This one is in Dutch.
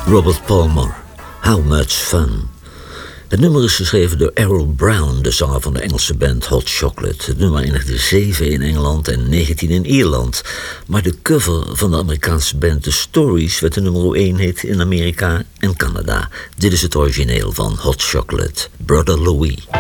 Robert Palmer, How Much Fun. Het nummer is geschreven door Errol Brown, de zanger van de Engelse band Hot Chocolate. Het nummer eindigde 7 in Engeland en 19 in Ierland. Maar de cover van de Amerikaanse band The Stories werd de nummer 1 hit in Amerika en Canada. Dit is het origineel van Hot Chocolate, Brother Louie.